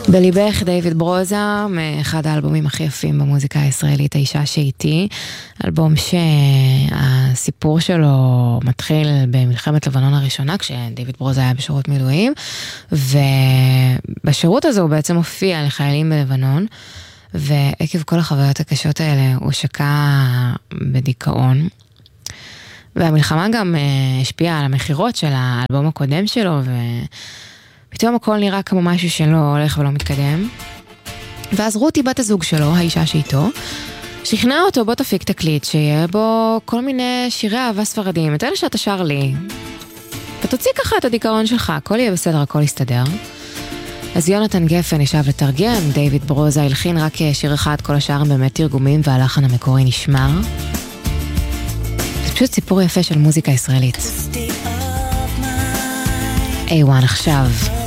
בליבך, דיוויד ברוזה, מאחד האלבומים הכי יפים במוזיקה הישראלית, האישה שאיתי, אלבום שהסיפור שלו מתחיל במלחמת לבנון הראשונה, כשדיוויד ברוזה היה בשירות מילואים, ובשירות הזה הוא בעצם הופיע לחיילים בלבנון, ועקב כל החוויות הקשות האלה הוא שקע בדיכאון, והמלחמה גם השפיעה על המחירות של האלבום הקודם שלו, פתאום הכל נראה כמו משהו שלא הולך ולא מתקדם. ואז רותי, בת הזוג שלו, האישה שאיתו, שכנעה אותו, בוא תפיק תקליט, שיהיה בו כל מיני שירי אהבה ספרדיים, את אלה שאתה שר לי. ותוציא ככה את הדיכאון שלך, הכל יהיה בסדר, הכל יסתדר. אז יונתן גפן ישב לתרגם, דיוויד ברוזה הלחין רק שיר אחד, כל השאר הם באמת תרגומים, והלחן המקורי נשמר. זה פשוט סיפור יפה של מוזיקה ישראלית. A1 עכשיו.